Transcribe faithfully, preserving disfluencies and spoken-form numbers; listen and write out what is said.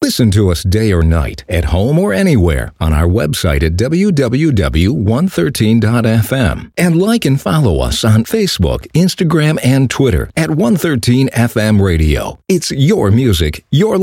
Listen to us day or night, at home or anywhere, on our website at w w w dot one thirteen dot f m. And like and follow us on Facebook, Instagram, and Twitter at one thirteen F M Radio. It's your music, your